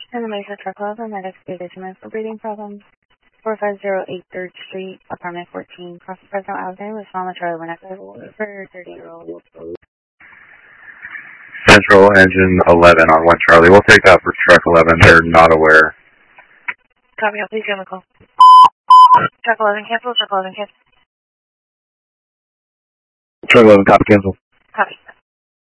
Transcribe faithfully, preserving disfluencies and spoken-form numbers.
And the Mesa Truck eleven, that excavated for breathing problems. four five zero eight third Street, apartment fourteen, cross Fresno Avenue, with Mama Charlie one Echo for thirty-year-old. Central engine eleven on one Charlie. We'll take that for truck eleven. They're not aware. Copy, please give them a call. Truck eleven cancel, truck eleven cancel. Truck eleven, copy cancel. Copy.